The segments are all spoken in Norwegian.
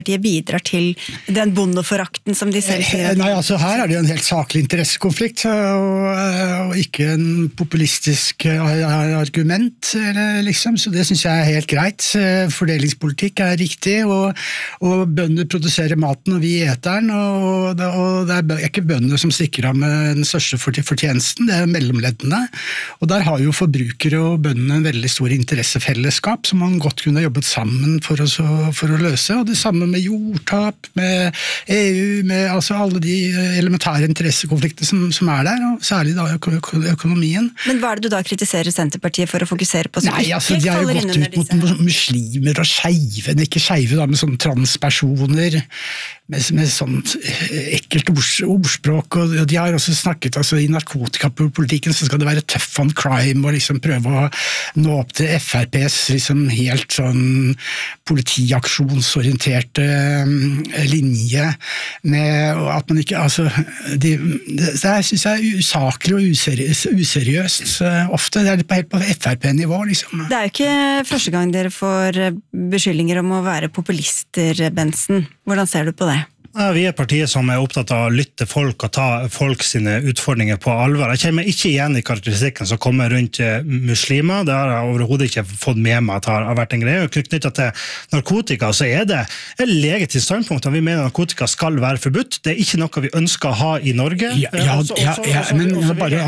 bidrar til den bondeforakten som de selv sier? Nei, altså her det jo en helt saklig interessekonflikt, og ikke en populistisk argument, liksom, så det synes jeg helt greit. Fordelingspolitikk riktig, og bønder produserer maten, og vi eter den, og det ikke bønder som stikker av med den største fortjenesten, det mellomleddene, og der har jo forbrukere og bøndene en veldig stor interessefellesskap, som man godt kunne jobbet sammen for å løse, og det samme med jordtap, med EU, med altså alle de elementære interessekonflikter som der, og særlig da økonomien. Men hva det du da kritiserer Senterpartiet for å fokusere på? Nei, altså de har jo gått ut mot muslimer og skeive, ikke skeive da, med sånne transpersoner, med sånn ekkelt ordspråk, og de har også snakket altså, i narkotikapolitikken så skal det være tough on crime, og liksom prøve å nå opp til FrPs liksom helt sånn politiaksjonsorienterte linje, med at man ikke, altså, det synes jeg usaklig og useriøst ofte, det helt på FrP-nivå, liksom. Det jo ikke første gang dere får beskyldninger om å være populister, Bensen. Hvordan ser du på det? Vi partiet som opptatt av å lytte folk og ta folk sine utfordringer på alvor. Jeg kjenner meg ikke igjen i karakteristikken som kommer rundt muslimer. Det har jeg overhodet ikke fått med meg at det har vært en greie. Knyttet til narkotika så det et legitimt standpunkt. Vi mener at narkotika skal være forbudt. Det ikke noe vi ønsker å ha i Norge. Men bare,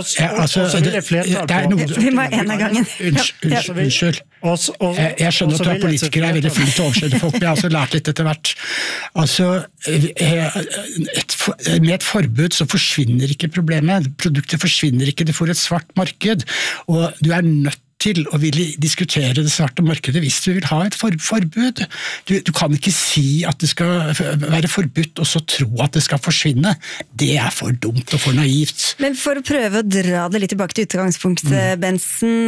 vi må en av gangen. Unnskyld. Jeg skjønner at du politiker veldig flink til å overskjønne folk, men jeg har også lært litt etter hvert. Altså, med et forbud så forsvinner ikke problemet. Produktet forsvinner ikke, det får et svart marked, og du nødt til å ville diskutere det svarte markedet hvis du vil ha et forbud. Du kan ikke si at det skal være forbudt og så tro at det skal forsvinne. Det for dumt og for naivt. Men for å prøve å dra det litt tilbake til utgangspunktet, Bensen,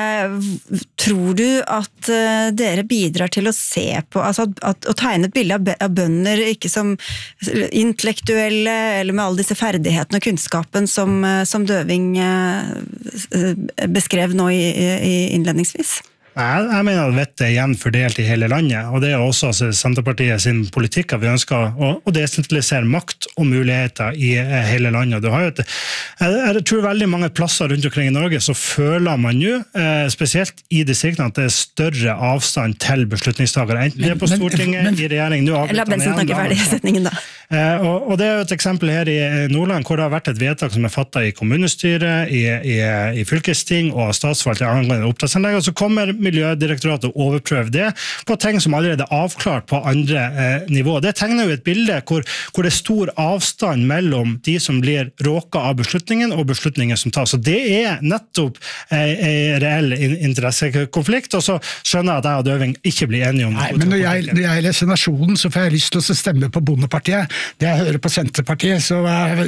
tror du at dere bidrar til å se på, altså å tegne et bilde av bønder ikke som intellektuelle eller med alle disse ferdighetene og kunnskapen som Døving beskrev nå innledningsvis? Jeg mener at vettet igjen fordelt i hele landet, og det også Senterpartiet sin politikk at vi ønsker å desentralisere makt og muligheter i hele landet. Du har jo jeg tror veldig mange plasser rundt omkring i Norge så føler man jo, spesielt i distriktene, at det større avstand til beslutningstakere, enten det på Stortinget, i regjering, La Bensen snakke ferdig i setningen da. Og det jo et eksempel her i Nordland, hvor det har vært et vedtak som fattet i kommunestyret, i fylkesting og statsforvaltning angående oppdrettsanlegg, og så kommer Miljødirektoratet å overprøve det på ting som allerede avklart på andre nivå. Det tegner jo et bilde hvor det stor avstand mellom de som blir råket av beslutningen og beslutningen som tas. Så det nettopp en reell interessekonflikt, og så skjønner jeg at jeg og Døving ikke blir enige om det. Nei, men når jeg leser Nasjonen, så får jeg lyst til å stemme på Bondepartiet. Det jeg hører på Senterpartiet, så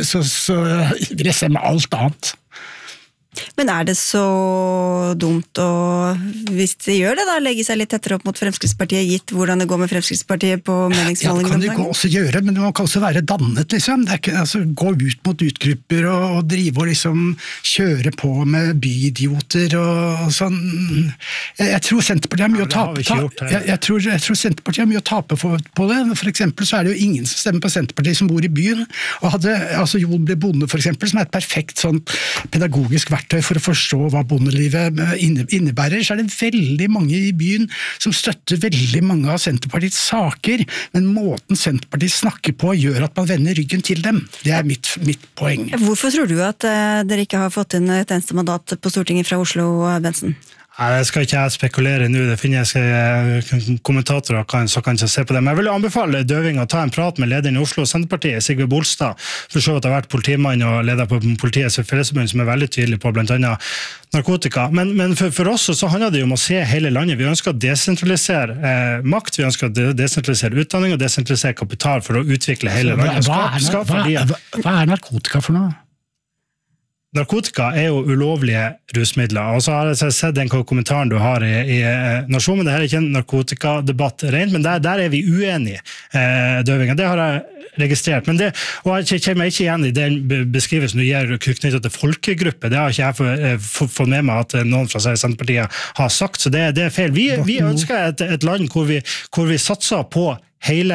vil jeg stemme alt annet. Men det så dumt å, hvis de gjør det da, legge seg litt tettere opp mot Fremskrittspartiet, gitt hvordan det går med Fremskrittspartiet på meningsmålingene? Ja, det kan de også gjøre, men man kan også være dannet, liksom. Det ikke, altså, gå ut mot utgrupper og drive og liksom kjøre på med byidioter og sånn. Jeg tror Senterpartiet har mye å tape. Jeg tror Senterpartiet har mye å tape på det. For eksempel så det jo ingen som stemmer på Senterpartiet som bor i byen, og hadde altså Jon B. Bonde for eksempel, som et perfekt sånn pedagogisk verktøy for å forstå hva bondelivet innebærer, så det veldig mange i byen som støtter veldig mange av Senterpartiets saker, men måten Senterpartiet snakker på gjør at man vender ryggen til dem. Det mitt poeng. Hvorfor tror du at dere ikke har fått inn et eneste mandat på Stortinget fra Oslo, Bensen? Det skal ikke jeg spekulere nå, det finnes kommentatorer som kan se på det, men jeg vil anbefale Døving å ta en prat med lederen i Oslo Senterpartiet, Sigve Bolstad, for så vidt har vært politimann og leder på Politiets Fellesforbund, som veldig tydelig på blant annet narkotika. Men for oss så handler det jo om å se hele landet. Vi ønsker å desentralisere makt, vi ønsker å desentralisere utdanning og desentralisere kapital for å utvikle hele landet. Hva narkotika for noe? Narkotika jo ulovlige rusmidler, og så har jeg sett den kommentaren du har i Nasjonen, men det her ikke en narkotikadebatt rent, men der vi uenige, Døvingen. Det har jeg registrert, men og jeg kjenner meg ikke igjen i den beskrivelsen du gir knyttet til folkegruppe. Det har ikke jeg fått med meg at noen fra Senterpartiet har sagt, så det feil. Vi ønsker et land hvor vi satser på hele